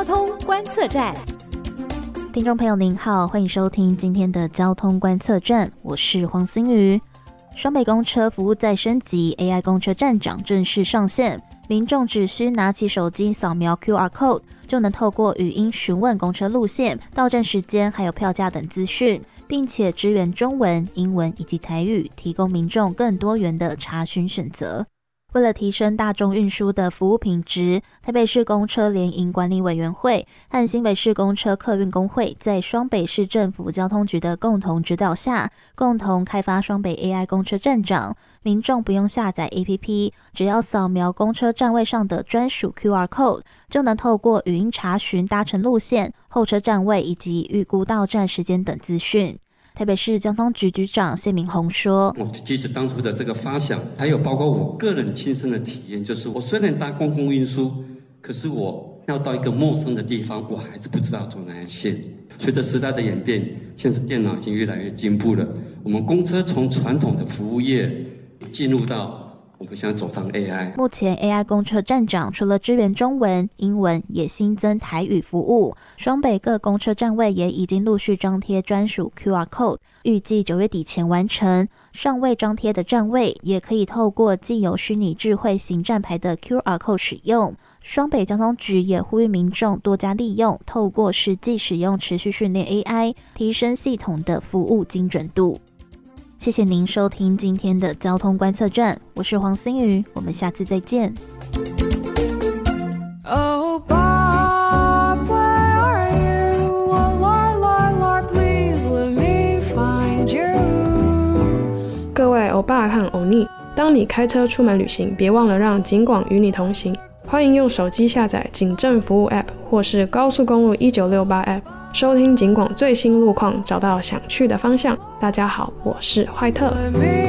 交通观测站。 听众朋友您好，欢迎收听今天的交通观测站，我是黄欣瑜。双北公车服务再升级， AI 公车站长正式上线，民众只需拿起手机扫描 QR Code， 就能透过语音询问公车路线、到站时间还有票价等资讯，并且支援中文、英文以及台语，提供民众更多元的查询选择。为了提升大众运输的服务品质，台北市公车联营管理委员会和新北市公车客运工会在双北市政府交通局的共同指导下，共同开发双北 AI 公车站长。民众不用下载 APP， 只要扫描公车站位上的专属 QR Code， 就能透过语音查询搭乘路线、候车站位以及预估到站时间等资讯。台北市交通局局长谢明宏说， 即使当初的这个发想，还有包括我个人亲身的体验，就是我虽然搭公共运输，可是我要到一个陌生的地方，我还是不知道走哪条线。随着时代的演变，现在电脑已经越来越进步了，我们公车从传统的服务业进入到我们现在走上 AI。 目前 AI 公车站长除了支援中文、英文，也新增台语服务。双北各公车站位也已经陆续张贴专属 QR Code， 预计9月底前完成。尚未张贴的站位也可以透过既有虚拟智慧型站牌的 QR Code 使用。双北交通局也呼吁民众多加利用，透过实际使用持续训练 AI， 提升系统的服务精准度。谢谢您收听今天的交通观测站，我是黄欣瑜，我们下次再见。 Oh Bob, where are you? Oh Lord, Lord, Lord, please let me find you. 各位欧巴和欧尼，当你开车出门旅行，别忘了让警广与你同行。欢迎用手机下载警政服务 App 或是高速公路1968 App， 收听警广最新路况，找到想去的方向。大家好，我是怀特。